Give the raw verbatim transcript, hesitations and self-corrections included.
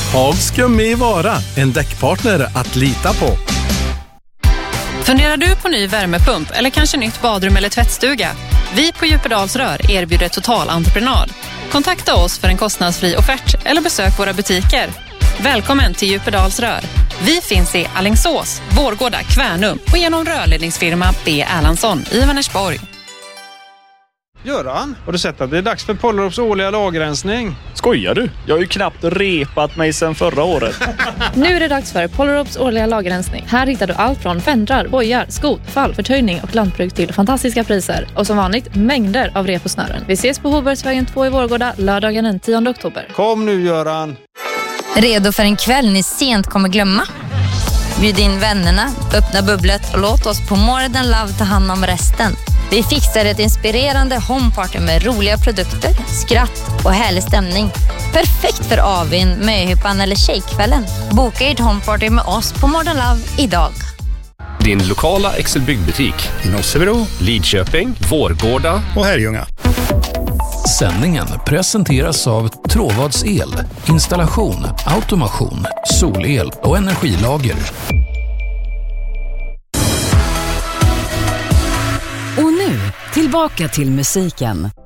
Hags Gummi Vara, en däckpartner att lita på. Funderar du på ny värmepump eller kanske nytt badrum eller tvättstuga? Vi på Djupedals Rör erbjuder totalentreprenad. Kontakta oss för en kostnadsfri offert eller besök våra butiker. Välkommen till Djupedals Rör. Vi finns i Alingsås, Vårgårda, Kvärnum och genom rörledningsfirma B. Erlandsson i Vänersborg. Göran, har du sett att det är dags för Pollerups årliga lagerrensning? Skojar du? Jag har ju knappt repat mig sedan förra året. Nu är det dags för Pollerups årliga lagerrensning. Här hittar du allt från fendrar, bojar, skot, fall, förtöjning och lantbruk till fantastiska priser. Och som vanligt, mängder av rep och snören. Vi ses på Hobergsvägen två i Vårgårda lördagen den tionde oktober. Kom nu, Göran. Redo för en kväll ni sent kommer glömma? Bjud in vännerna, öppna bubblet och låt oss på Modern Love ta hand om resten. Vi fixar ett inspirerande homeparty med roliga produkter, skratt och härlig stämning. Perfekt för avin, möhippan eller tjejkvällen. Boka ert homeparty med oss på Modern Love idag. Din lokala Excel byggbutik i Nossebro, Lidköping, Vårgårda och Herrljunga. Sändningen presenteras av Tråvads el, installation, automation, solel och energilager. Och nu, tillbaka till musiken.